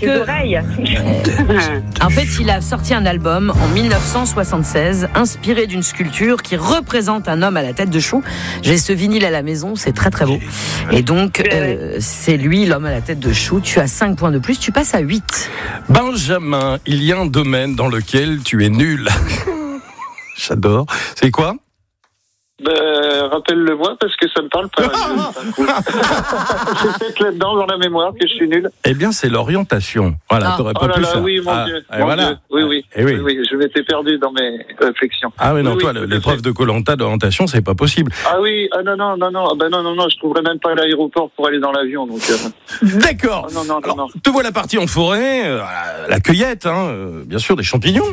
que oreilles. en fait, il a sorti un album en 1976, inspiré d'une sculpture qui représente un homme à la tête de chou. J'ai ce vinyle à la maison, c'est très très beau. Et donc, c'est lui, l'homme à la tête de chou. Tu as 5 points de plus, tu passes à 8. Benjamin, il y a un domaine dans lequel tu es nul. J'adore. C'est quoi ? Rappelle-le-moi parce que ça me parle pas. C'est peut-être là-dedans dans la mémoire que je suis nul. Eh bien, c'est l'orientation. Voilà, t'aurais pas pu faire. Oui, mon Dieu. Voilà. Oui, je m'étais perdu dans mes réflexions. Ah oui, non, toi, l'épreuve de Koh-Lanta d'orientation, c'est pas possible. Ah oui, non, je trouverais même pas l'aéroport pour aller dans l'avion. Donc, D'accord. Non. Alors, te voilà parti en forêt, la cueillette, bien sûr, des champignons.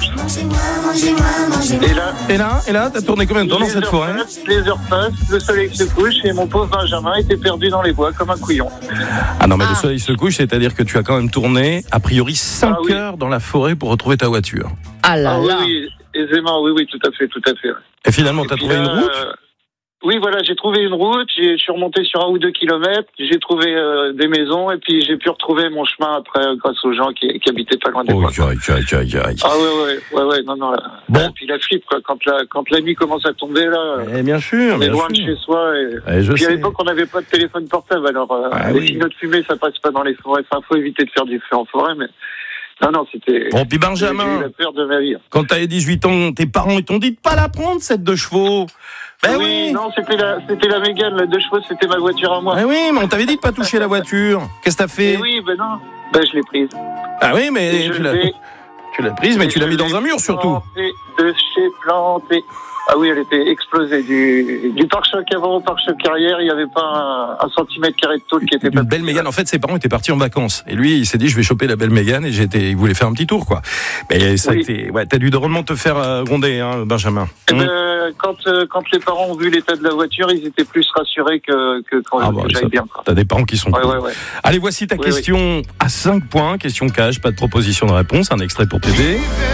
Et là, t'as tourné combien de temps dans cette forêt ? Les heures passent, le soleil se couche et mon pauvre Benjamin était perdu dans les bois comme un couillon. Ah non, mais le soleil se couche, c'est-à-dire que tu as quand même tourné a priori 5 heures dans la forêt pour retrouver ta voiture. Ah là là. Oui, aisément, oui, tout à fait. Ouais. Et finalement, t'as trouvé une route ? Oui, voilà, j'ai trouvé une route, je suis remonté sur 1 ou 2 kilomètres, j'ai trouvé des maisons et puis j'ai pu retrouver mon chemin après grâce aux gens qui habitaient pas loin des bois. Ah ouais, non. Bon. Et puis la flippe, quoi, quand la nuit commence à tomber, là, bien sûr, on est loin de chez soi. Puis à l'époque, on n'avait pas de téléphone portable, alors les signaux de fumée, ça passe pas dans les forêts. Enfin, faut éviter de faire du feu en forêt, mais... Non, c'était... Bon, puis Benjamin, j'ai eu la peur de ma vie. Quand t'avais 18 ans, tes parents ils t'ont dit de pas la prendre, cette 2 chevaux. Ben oui. Non, c'était la Mégane, la 2 chevaux, c'était ma voiture à moi. Ben oui, mais on t'avait dit de pas toucher la voiture. Qu'est-ce que t'as fait ? Oui, non. Je l'ai prise. Ah oui, mais tu l'as prise, mais tu l'as mis dans un mur surtout. De chez planté. Ah oui, elle était explosée. Du pare-choc avant au pare-choc arrière, il n'y avait pas un centimètre carré de tôle qui était pas... Une belle Mégane. En fait, ses parents étaient partis en vacances. Et lui, il s'est dit, je vais choper la belle Mégane. Et il voulait faire un petit tour, quoi. Mais ça a été... Ouais, t'as dû drôlement te faire gronder, Benjamin. Quand les parents ont vu l'état de la voiture, ils étaient plus rassurés que j'aille bien. T'as des parents qui sont... Ouais. Allez, voici ta question à 5 points. Question cash, pas de proposition de réponse. Un extrait pour t'aider.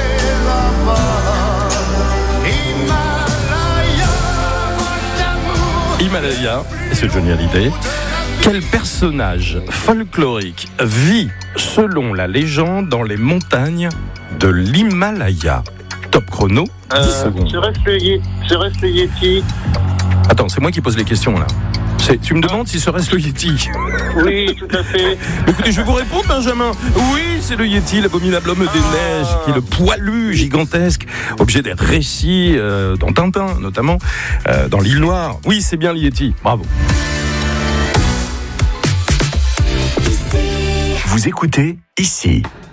Himalaya, et c'est Johnny Hallyday. Quel personnage folklorique vit, selon la légende, dans les montagnes de l'Himalaya ? Top chrono, 10 secondes. Serait-ce le Yeti ? Attends, c'est moi qui pose les questions là. Tu me demandes si serait-ce le Yeti ? Oui, tout à fait. Écoutez, je vais vous répondre, Benjamin. Oui, c'est le Yeti, l'abominable homme des neiges, qui est le poilu gigantesque, objet des récits dans Tintin, notamment, dans l'île Noire. Oui, c'est bien le Yeti. Bravo. Vous écoutez ici.